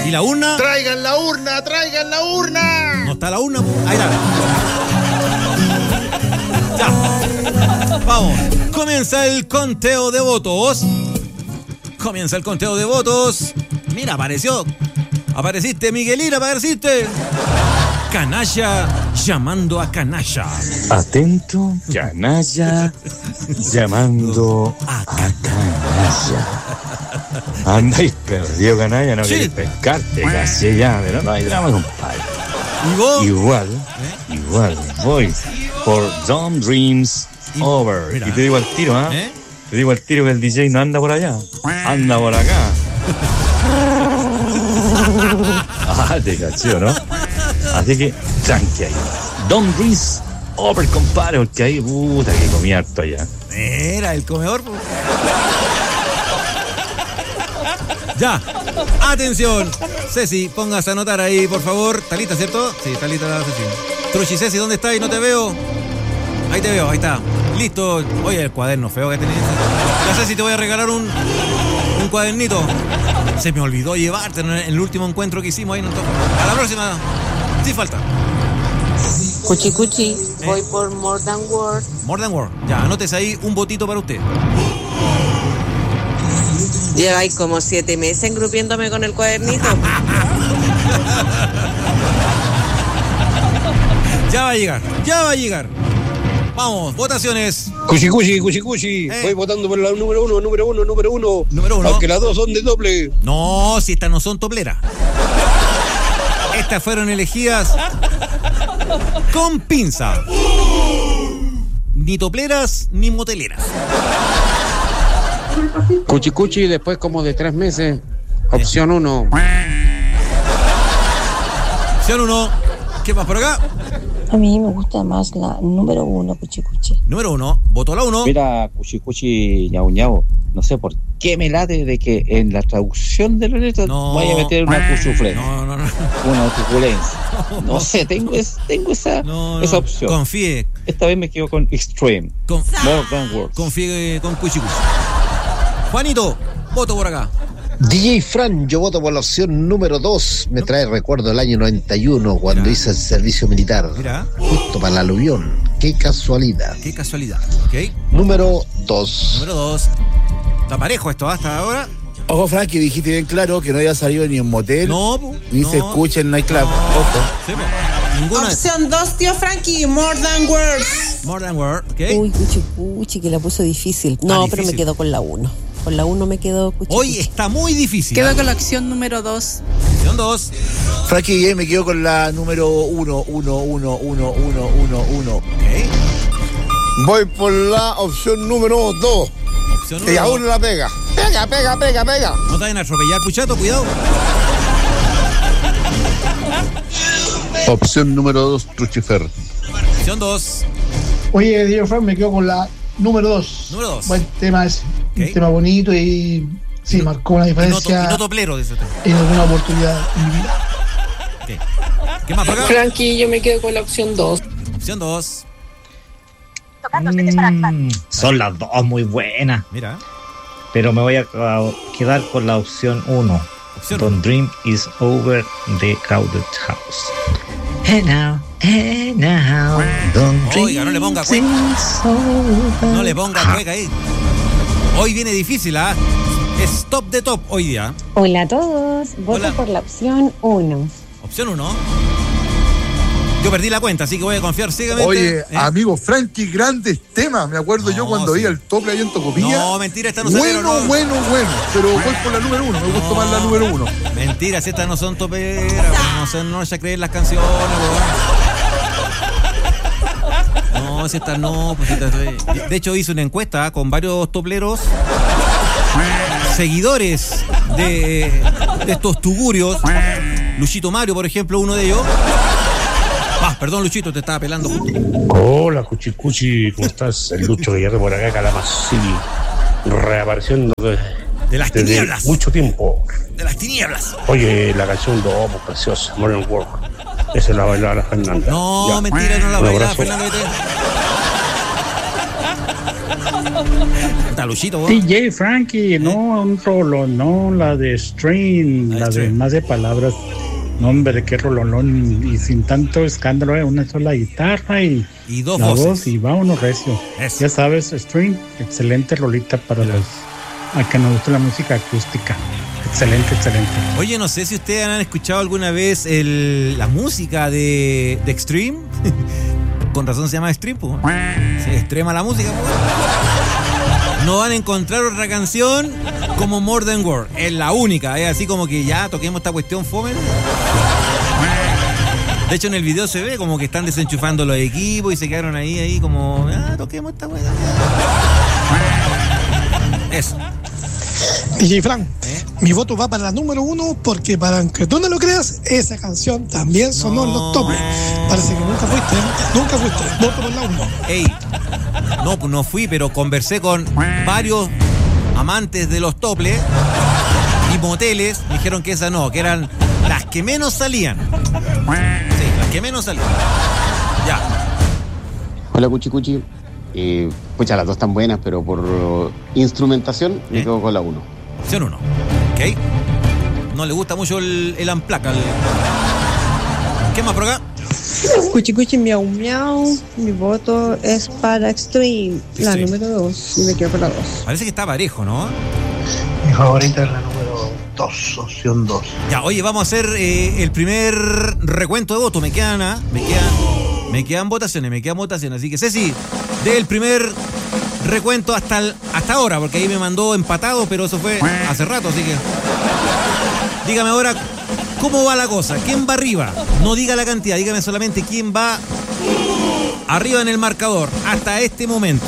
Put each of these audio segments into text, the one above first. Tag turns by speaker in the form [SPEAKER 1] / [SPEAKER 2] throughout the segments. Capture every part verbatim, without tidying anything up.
[SPEAKER 1] ¿Y la urna?
[SPEAKER 2] ¡Traigan la urna! ¡Traigan la urna!
[SPEAKER 1] ¿No está la urna? Ahí está. Ya. Vamos. Comienza el conteo de votos. Comienza el conteo de votos. Mira, apareció. Apareciste, Miguelina, apareciste. Canalla llamando a canalla.
[SPEAKER 3] Atento, canalla llamando a canalla. Anda y perdió canalla, no sí. Querés pescarte, casi ya, pero no hay drama, compadre.
[SPEAKER 1] ¿Y vos?
[SPEAKER 3] Igual, ¿eh? igual, voy por Dumb Dreams Over. Mira. Y te digo al tiro, ¿eh? ¿eh? Te digo al tiro que el D J no anda por allá, anda por acá. Ah, te cachó, ¿no? Así que, tranqui ahí. Dumb Dreams Over, compadre, porque ahí, puta, que comí harto allá.
[SPEAKER 1] Era el comedor. Ya, atención. Ceci, póngase a anotar ahí, por favor. Talita, ¿cierto? Sí, Talita, Ceci. Truchi, Ceci, ¿dónde estás? No te veo. Ahí te veo, ahí está. Listo. Oye, el cuaderno feo que tenés. Ya sé si te voy a regalar un, un cuadernito. Se me olvidó llevarte en el último encuentro que hicimos ahí. A la próxima. Sí falta.
[SPEAKER 4] Cuchi cuchi, ¿Eh? Voy por More Than Words.
[SPEAKER 1] More Than Words. Ya, anótese ahí un votito para usted.
[SPEAKER 4] Lleváis como siete meses engrupiéndome con el cuadernito.
[SPEAKER 1] Ya va a llegar, ya va a llegar. Vamos, votaciones.
[SPEAKER 5] Cuchi cuchi, cuchi cuchi. Eh. Voy votando por la número uno, número uno, número uno.
[SPEAKER 1] Número uno.
[SPEAKER 5] Aunque las dos son de doble.
[SPEAKER 1] No, si estas no son topleras. Estas fueron elegidas con pinza. Ni topleras ni moteleras.
[SPEAKER 6] Cuchi cuchi, después como de tres meses. Opción uno.
[SPEAKER 1] Opción uno. ¿Qué más por acá?
[SPEAKER 7] A mí me gusta más la número uno, Cuchi Cuchi.
[SPEAKER 1] Número uno, voto la uno.
[SPEAKER 8] Mira, Cuchi Cuchi, ñau ñau, no sé por qué me late de que en la traducción de la letra
[SPEAKER 1] no.
[SPEAKER 8] vaya a meter una cuchufle.
[SPEAKER 1] No, no, no.
[SPEAKER 8] Una truculencia. No, no sé, tengo, es, tengo esa,
[SPEAKER 1] no, no.
[SPEAKER 8] esa opción.
[SPEAKER 1] Confíe.
[SPEAKER 8] Esta vez me quedo con Extreme.
[SPEAKER 1] Con...
[SPEAKER 8] More Than Words.
[SPEAKER 1] Confíe con Cuchi Cuchi. Juanito, voto por acá.
[SPEAKER 9] D J Fran, yo voto por la opción número dos. Me trae recuerdo del año noventa y uno, cuando Mira. hice el servicio militar.
[SPEAKER 1] Mira.
[SPEAKER 9] Justo para el aluvión. Qué casualidad.
[SPEAKER 1] Qué casualidad, ok.
[SPEAKER 9] Número dos.
[SPEAKER 1] Número dos. Está parejo esto hasta ahora.
[SPEAKER 2] Ojo, Fran, que dijiste bien claro que no había salido ni en motel,
[SPEAKER 1] no,
[SPEAKER 2] ni
[SPEAKER 1] no.
[SPEAKER 2] se escucha en nightclub.
[SPEAKER 1] No.
[SPEAKER 2] Ojo.
[SPEAKER 1] Sí, ninguna.
[SPEAKER 4] Opción dos, tío Frankie, More Than Words.
[SPEAKER 1] More Than Words, ok.
[SPEAKER 7] Uy, Cuchi Cuchi, que la puso difícil. No, ah, pero difícil. Me quedo con la uno. Con la uno me quedo Cuchi
[SPEAKER 1] Hoy
[SPEAKER 7] Cuchi.
[SPEAKER 1] Está muy difícil.
[SPEAKER 10] Quedo con la opción número dos.
[SPEAKER 1] Opción dos.
[SPEAKER 2] Frankie, eh, me quedo con la número uno, uno, uno, uno, uno, uno, uno.
[SPEAKER 1] Okay.
[SPEAKER 5] Voy por la opción número dos.
[SPEAKER 1] Opción
[SPEAKER 5] y aún la pega. Pega, pega, pega, pega.
[SPEAKER 1] No te vayan a atropellar, Puchato, cuidado.
[SPEAKER 5] Opción número dos, Truchifer.
[SPEAKER 1] Opción dos.
[SPEAKER 11] Oye, Diego Frank, me quedo con la número dos.
[SPEAKER 1] Número dos.
[SPEAKER 11] Buen tema ese.
[SPEAKER 1] Okay.
[SPEAKER 11] Un tema bonito y sí, y marcó una diferencia.
[SPEAKER 1] Y no, to, y no toplero de ese tema.
[SPEAKER 11] En alguna oportunidad en mi vida.
[SPEAKER 1] Okay. ¿Qué más por acá?
[SPEAKER 4] Frankie, yo me quedo con la opción dos.
[SPEAKER 1] Opción dos.
[SPEAKER 8] Mm, son las dos muy buenas.
[SPEAKER 1] Mira.
[SPEAKER 8] Pero me voy a quedar con la opción uno. Don't Dream is Over the Crowded House. Hey now, hey now, don't dream.
[SPEAKER 1] Oiga, no le ponga cueca. No le ponga cueca ahí. Hoy viene difícil, ¿ah? ¿eh? Es top de top hoy día.
[SPEAKER 12] Hola a todos. Voto
[SPEAKER 1] Hola.
[SPEAKER 12] por la opción uno.
[SPEAKER 1] Opción uno. Yo perdí la cuenta, así que voy a confiar ciegamente.
[SPEAKER 5] Oye,
[SPEAKER 1] ¿eh?
[SPEAKER 5] amigo Frankie, grandes temas. Me acuerdo no, yo cuando sí. vi el tople ahí en Tocopilla.
[SPEAKER 1] No, mentira, esta no se
[SPEAKER 5] Bueno, no. bueno, bueno. Pero voy por la número uno. Me no, gusta más la número uno.
[SPEAKER 1] Mentira, si estas no son toperas. No se no se creen las canciones, weón. No, si estas no. Pues estas, de hecho, hice una encuesta ¿eh? con varios topleros. Seguidores de, de estos tugurios. Luchito Mario, por ejemplo, uno de ellos. Ah, perdón, Luchito, te estaba pelando justo.
[SPEAKER 13] Hola, Cuchi Cuchi, ¿cómo estás? El Lucho Guillermo por acá, Calamassí, reapareciendo de,
[SPEAKER 1] de las
[SPEAKER 13] desde
[SPEAKER 1] tinieblas.
[SPEAKER 13] Mucho tiempo.
[SPEAKER 1] De las tinieblas.
[SPEAKER 13] Oye, la canción dos, pues, preciosa, Modern Work. Esa la bailaba la Fernanda.
[SPEAKER 1] No,
[SPEAKER 13] ya.
[SPEAKER 1] mentira, no la bailaba Fernanda. Está Luchito, vos.
[SPEAKER 14] D J Frankie, ¿Eh? no, un rolón, no, la de String, la, la de más de palabras. No, hombre, qué rolón, y sin tanto escándalo, ¿eh? Una sola guitarra y,
[SPEAKER 1] y dos
[SPEAKER 14] la
[SPEAKER 1] voces.
[SPEAKER 14] voz, y vámonos recio. Eso. Ya sabes, String, excelente rolita para los a que nos gusta la música acústica. Excelente, excelente.
[SPEAKER 1] Oye, no sé si ustedes han escuchado alguna vez el, la música de, de Extreme. Con razón se llama Extreme, pues. Se extrema la música, pues. No van a encontrar otra canción como More Than Words. Es la única, es así como que ya toquemos esta cuestión fome. De hecho, en el video se ve como que están desenchufando los equipos y se quedaron ahí, ahí como, ah, toquemos esta cuestión. Eso.
[SPEAKER 15] D J Frank, ¿Eh? mi voto va para la número uno porque, para aunque tú no lo creas, esa canción también sonó no. en los toples. Parece que nunca fuiste, nunca fuiste. Voto por la uno.
[SPEAKER 1] Ey, no, pues no fui, pero conversé con varios amantes de los toples y moteles. Me dijeron que esas no, que eran las que menos salían. Sí, las que menos salían. Ya.
[SPEAKER 6] Hola, Cuchi Cuchi. Eh, pucha, las dos están buenas, pero por uh, instrumentación ¿Eh? me quedo con la uno.
[SPEAKER 1] Opción uno. Ok. No le gusta mucho el, el amplaca. El... ¿Qué más por acá?
[SPEAKER 16] Cuchi Cuchi miau miau. Mi voto es para Extreme, sí, la sí. número dos. Y me quedo con la dos.
[SPEAKER 1] Parece que está parejo, ¿no?
[SPEAKER 17] Mi favorita es la número dos, opción dos.
[SPEAKER 1] Ya, oye, vamos a hacer eh, el primer recuento de votos. Me quedan, ¿ah? Me quedan, me quedan votaciones, me quedan votaciones. Así que, Ceci, del primer recuento hasta el, hasta ahora, porque ahí me mandó empatado, pero eso fue hace rato, así que dígame ahora cómo va la cosa, quién va arriba, no diga la cantidad, dígame solamente quién va arriba en el marcador hasta este momento.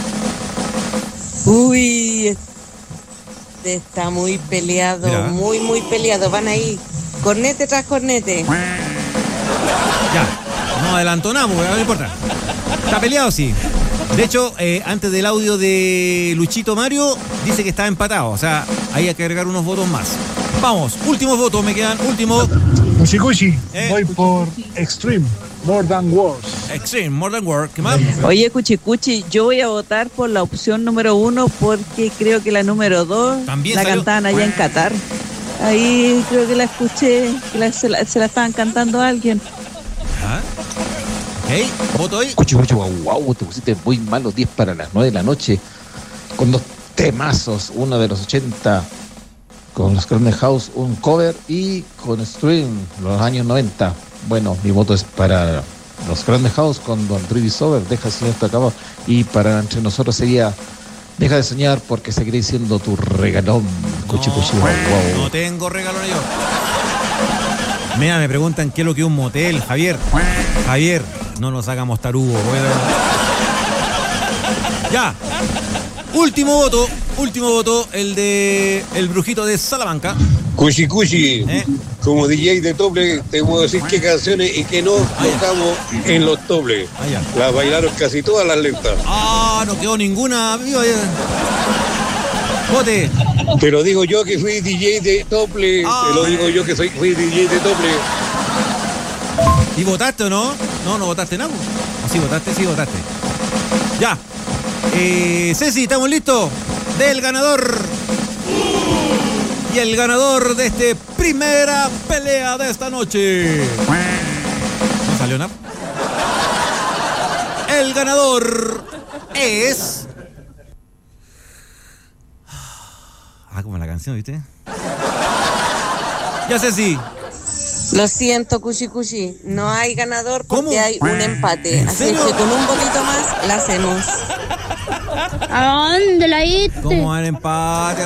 [SPEAKER 4] Uy, está muy peleado. Mira. muy muy peleado, van ahí cornete tras cornete.
[SPEAKER 1] Ya, no adelantonamos, no importa. Está peleado, sí. De hecho, eh, antes del audio de Luchito Mario, dice que está empatado. O sea, hay que agregar unos votos más. Vamos, últimos votos, me quedan últimos.
[SPEAKER 17] Cuchi Cuchi, eh. voy por Extreme, More Than Words.
[SPEAKER 1] Extreme, More Than Words, ¿qué más?
[SPEAKER 4] Oye, Cuchi Cuchi, yo voy a votar por la opción número uno porque creo que la número dos la salió? cantaban allá en Qatar. Ahí creo que la escuché, que la, se, la, se la estaban cantando a alguien.
[SPEAKER 1] ¿Ah? Hey, voto hoy.
[SPEAKER 9] Cuchi, cuchi, guau, guau, te pusiste muy mal los diez para las nueve de la noche. Con dos temazos, uno de los ochenta, con los Crown House, un cover, y con Stream, los años noventa. Bueno, mi voto es para los Crown House con Don Dream Is Over, Deja de soñar hasta acabado. Y para entre nosotros sería Deja de soñar porque seguiré siendo tu regalón. Cuchi,
[SPEAKER 1] no,
[SPEAKER 9] cuchi, guau, guau.
[SPEAKER 1] No tengo regalón yo. Mira, me preguntan qué es lo que es un motel, Javier. Javier, no nos hagamos tarugos. Ya. Último voto, último voto, el de el brujito de Salamanca.
[SPEAKER 18] Cuchi Cuchi, ¿Eh? como D J de Tople, te puedo decir qué canciones y qué no tocamos en los Toples.
[SPEAKER 1] Ah,
[SPEAKER 18] las bailaron casi todas las lentas.
[SPEAKER 1] Ah, no quedó ninguna. Vote.
[SPEAKER 18] Pero digo yo que fui D J de Tople, ah, te lo digo yo que soy fui D J de Tople.
[SPEAKER 1] ¿Y votaste o no? No, no votaste nada. ¿O sí votaste? Sí votaste. Ya. Eh, Ceci, ¿estamos listos? Del ganador. Y el ganador de esta primera pelea de esta noche. ¿No salió nada? El ganador es... Ah, como la canción, ¿viste? Ya, Ceci.
[SPEAKER 4] Lo siento, Cuchi Cuchi, no hay ganador porque
[SPEAKER 1] ¿Cómo?
[SPEAKER 4] hay un empate. Así que con un poquito más la hacemos.
[SPEAKER 19] ¿A dónde la diste?
[SPEAKER 1] ¿Cómo hay empate?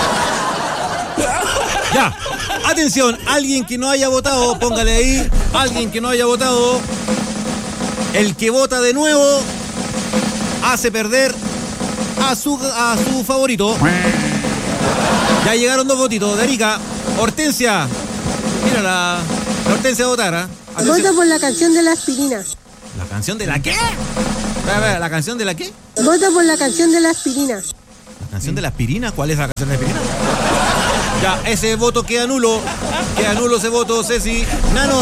[SPEAKER 1] Ya, atención, alguien que no haya votado, póngale ahí, alguien que no haya votado. El que vota de nuevo hace perder a su, a su favorito. Ya llegaron dos votitos, de Erika, Hortensia. Mira la, la Hortensia a votar, ¿eh?
[SPEAKER 16] Vota por la canción de la aspirina.
[SPEAKER 1] ¿La canción de la qué? A ver, ¿la canción de la qué?
[SPEAKER 16] Vota por la canción de la aspirina.
[SPEAKER 1] ¿La canción de la aspirina? ¿Cuál es la canción de la aspirina? Ya, ese voto queda nulo. Queda nulo ese voto, Ceci. Nano.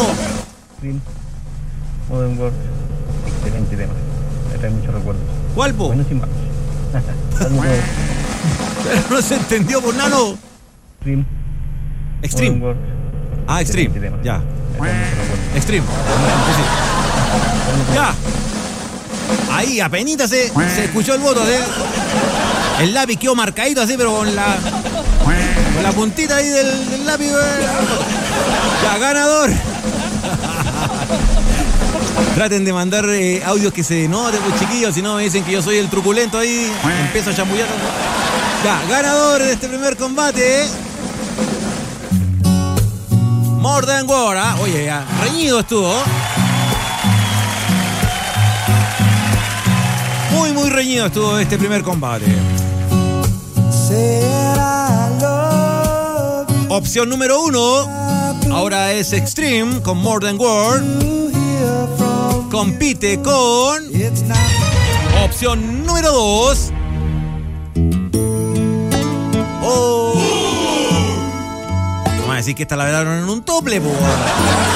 [SPEAKER 20] Modern World, excelente tema. Me trae muchos recuerdos.
[SPEAKER 1] ¿Cuál, po?
[SPEAKER 20] Bueno, sin más.
[SPEAKER 1] Pero no se entendió por nano.
[SPEAKER 20] Extreme.
[SPEAKER 1] Extreme. Ah, Extreme. Ya. Extreme. Ya. Ahí, apenita se, se escuchó el voto, ¿eh? El lápiz quedó marcadito así, pero con la con la puntita ahí del, del lápiz. Ya, ganador. Traten de mandar eh, audios que se noten, pues, chiquillos, si no me dicen que yo soy el truculento ahí. Empiezo a chambullar. Ya, ganador de este primer combate. ¿eh? More Than War, ¿eh? Oye, ya, reñido estuvo. Muy, muy reñido estuvo este primer combate. Opción número uno. Ahora es Extreme con More Than War. Compite con opción número dos. Oh. Vamos a decir que esta la velaron en un tople, po.